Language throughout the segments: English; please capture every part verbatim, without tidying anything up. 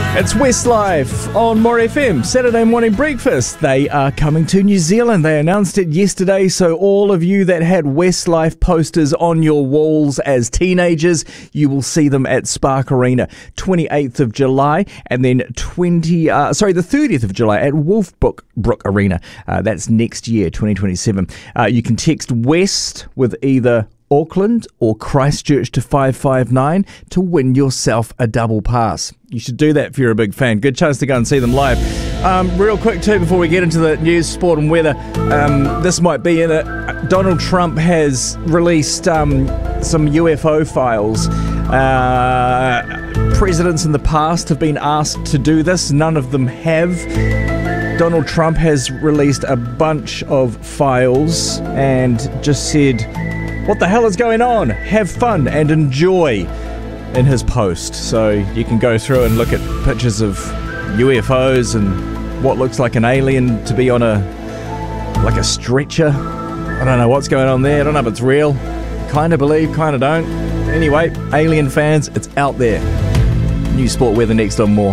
It's Westlife on More F M, Saturday morning breakfast. They are coming to New Zealand. They announced it yesterday, so all of you that had Westlife posters on your walls as teenagers, you will see them at Spark Arena, twenty-eighth of July, and then twenty, uh, sorry, the thirtieth of July at Wolfbrook Brook Arena. Uh, that's next year, twenty twenty-seven. Uh, you can text West with either Auckland or Christchurch to five five nine to win yourself a double pass. You should do that if you're a big fan. Good chance to go and see them live. Um, real quick too, before we get into the news, sport and weather, um, this might be in it. Donald Trump has released um, some U F O files. Uh, presidents in the past have been asked to do this. None of them have. Donald Trump has released a bunch of files and just said, what the hell is going on? Have fun and enjoy in his post. So you can go through and look at pictures of U F Os and what looks like an alien to be on a, like a stretcher. I don't know what's going on there. I don't know if it's real. Kind of believe, kind of don't. Anyway, alien fans, it's out there. New sport weather next on More.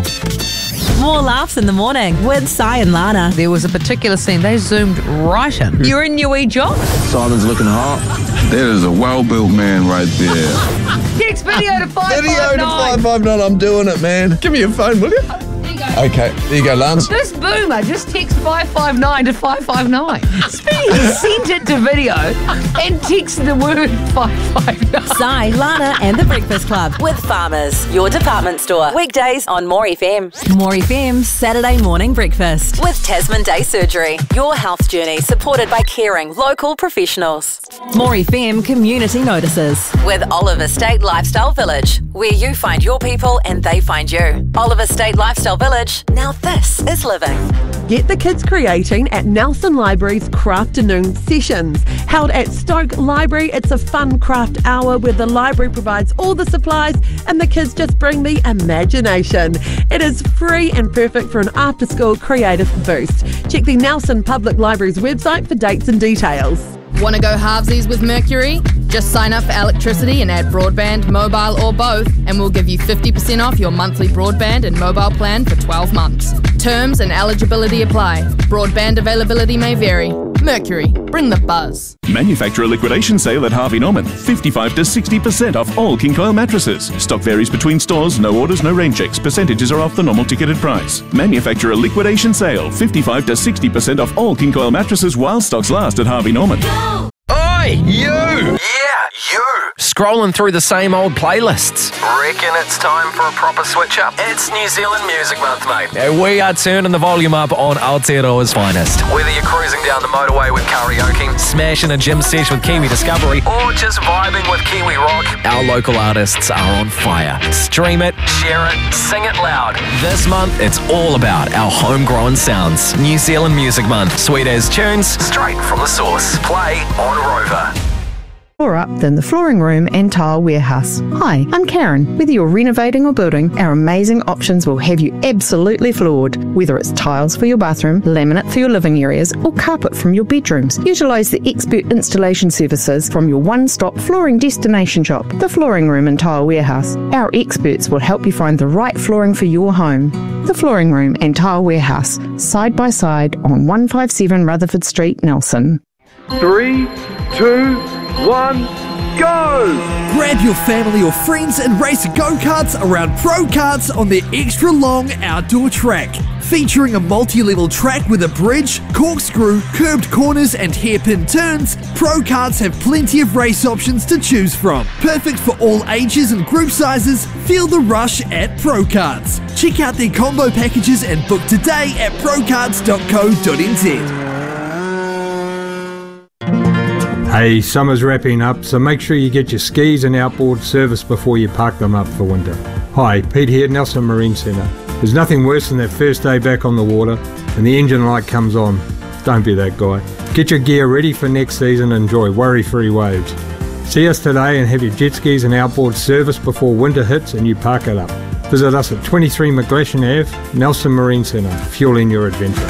More laughs in the morning with Si and Lana. There was a particular scene they zoomed right in. You're in your wee job. Simon's looking hot. There is a well-built man right there. Text video to five five nine. Video to five five nine. I'm doing it, man. Give me your phone, will you? There you go. Okay, there you go, Lance. This boomer just text five five nine to five five nine. He sent it to video and text the word five five nine. Si, Lana and the Breakfast Club with Farmers, your department store. Weekdays on More F M. More F M Saturday morning breakfast with Tasman Day Surgery. Your health journey supported by caring local professionals. More F M community notices with Oliver State Lifestyle Village, where you find your people and they find you. Oliver State Lifestyle Village. Now this is living. Get the kids creating at Nelson Library's Crafternoon Sessions. Held at Stoke Library, it's a fun craft hour where the library provides all the supplies and the kids just bring the imagination. It is free and perfect for an after-school creative boost. Check the Nelson Public Library's website for dates and details. Want to go halvesies with Mercury? Just sign up for electricity and add broadband, mobile or both, and we'll give you fifty percent off your monthly broadband and mobile plan for twelve months. Terms and eligibility apply. Broadband availability may vary. Mercury, bring the buzz. Manufacturer liquidation sale at Harvey Norman. fifty-five to sixty percent off all King Coil mattresses. Stock varies between stores, no orders, no rain checks. Percentages are off the normal ticketed price. Manufacturer liquidation sale. fifty-five to sixty percent off all King Coil mattresses while stocks last at Harvey Norman. Oi, you! Yeah, you! Scrolling through the same old playlists. Reckon it's time for a proper switch up? It's New Zealand Music Month, mate. Yeah, we are turning the volume up on Aotearoa's finest. Whether you're cruising down the motorway with karaoke, smashing a gym sesh with Kiwi Discovery, or just vibing with Kiwi Rock, our local artists are on fire. Stream it, share it, sing it loud. This month, it's all about our homegrown sounds. New Zealand Music Month. Sweet as tunes, straight from the source. Play on Rover. More up than the Flooring Room and Tile Warehouse. Hi, I'm Karen. Whether you're renovating or building, our amazing options will have you absolutely floored. Whether it's tiles for your bathroom, laminate for your living areas, or carpet from your bedrooms, utilise the expert installation services from your one-stop flooring destination shop, the Flooring Room and Tile Warehouse. Our experts will help you find the right flooring for your home. The Flooring Room and Tile Warehouse, side by side on one fifty-seven Rutherford Street, Nelson. Three, two, one, go! Grab your family or friends and race go-karts around Pro Karts on their extra long outdoor track. Featuring a multi-level track with a bridge, corkscrew, curved corners and hairpin turns, Pro Karts have plenty of race options to choose from. Perfect for all ages and group sizes, feel the rush at Pro Karts. Check out their combo packages and book today at pro karts dot co dot n z. Hey, summer's wrapping up, so make sure you get your skis and outboard serviced before you park them up for winter. Hi, Pete here, Nelson Marine Centre. There's nothing worse than that first day back on the water and the engine light comes on. Don't be that guy. Get your gear ready for next season and enjoy worry-free waves. See us today and have your jet skis and outboard serviced before winter hits and you park it up. Visit us at twenty-three McGlashan Avenue, Nelson Marine Centre, fueling your adventure.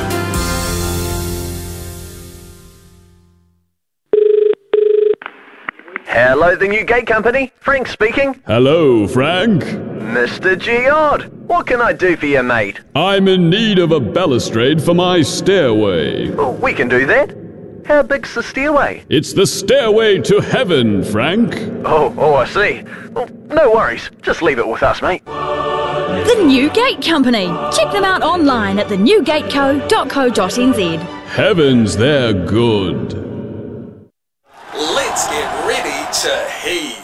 Hello, the new gate company. Frank speaking. Hello, Frank. Mister Geod, what can I do for you, mate? I'm in need of a balustrade for my stairway. Oh, we can do that. How big's the stairway? It's the stairway to heaven, Frank. Oh, oh, I see. Well, no worries. Just leave it with us, mate. The New Gate Company. Check them out online at the new gate co dot co dot n z. Heavens, they're good. Let's get ready to heave.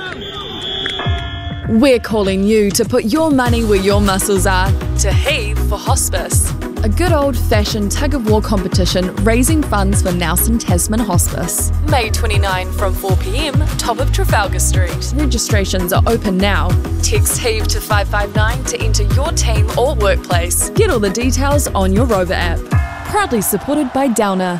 We're calling you to put your money where your muscles are, to heave for hospice. A good old-fashioned tug-of-war competition raising funds for Nelson Tasman Hospice. May twenty-ninth from four p m, top of Trafalgar Street. Registrations are open now. Text HEAVE to five five nine to enter your team or workplace. Get all the details on your Rover app. Proudly supported by Downer.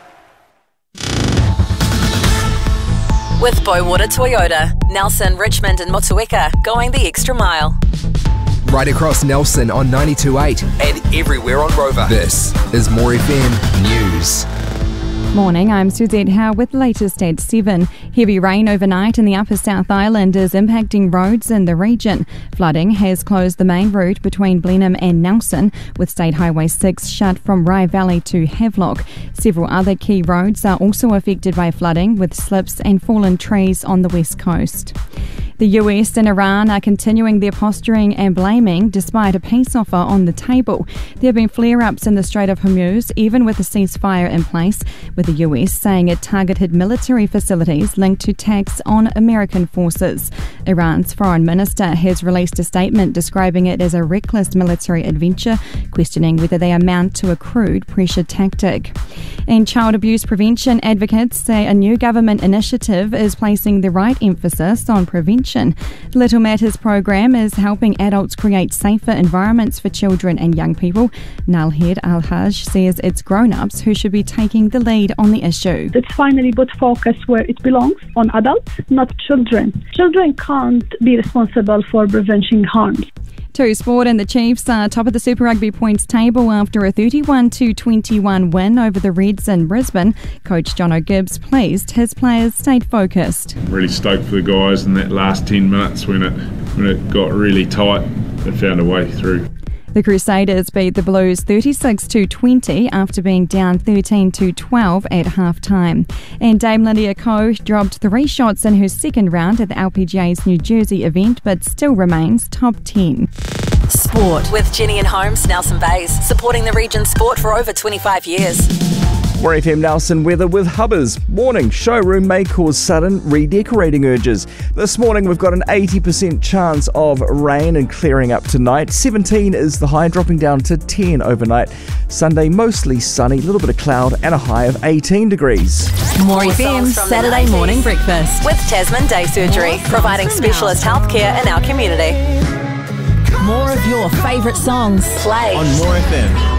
With Boywater Toyota, Nelson, Richmond and Motueka, going the extra mile. Right across Nelson on ninety-two point eight and everywhere on Rover. This is More F M News. Morning, I'm Suzette Howe with latest at seven. Heavy rain overnight in the Upper South Island is impacting roads in the region. Flooding has closed the main route between Blenheim and Nelson, with State Highway six shut from Rye Valley to Havelock. Several other key roads are also affected by flooding, with slips and fallen trees on the west coast. The U S and Iran are continuing their posturing and blaming despite a peace offer on the table. There have been flare-ups in the Strait of Hormuz, even with a ceasefire in place, with the U S saying it targeted military facilities linked to attacks on American forces. Iran's foreign minister has released a statement describing it as a reckless military adventure, questioning whether they amount to a crude pressure tactic. And child abuse prevention advocates say a new government initiative is placing the right emphasis on prevention. The Little Matters program is helping adults create safer environments for children and young people. Nalhed Al-Haj says it's grown-ups who should be taking the lead on the issue. Let's finally put focus where it belongs, on adults, not children. Children can't be responsible for preventing harm. To sport, and the Chiefs are top of the Super Rugby points table after a thirty-one to twenty-one win over the Reds in Brisbane. Coach John O'Gibbs pleased his players stayed focused. Really stoked for the guys in that last ten minutes when it when it got really tight. They found a way through. The Crusaders beat the Blues thirty-six to twenty after being down thirteen to twelve at half-time. And Dame Lydia Ko dropped three shots in her second round at the L P G A's New Jersey event, but still remains top ten. Sport with Jenny and Holmes, Nelson Bays, supporting the region's sport for over twenty-five years. More F M Nelson weather with Hubbers. Warning, showroom may cause sudden redecorating urges. This morning we've got an eighty percent chance of rain and clearing up tonight. seventeen is the high, dropping down to ten overnight. Sunday mostly sunny, a little bit of cloud and a high of eighteen degrees. More F M Saturday morning breakfast with Tasman Day Surgery, providing specialist healthcare in our community. More of your favourite songs play on More F M.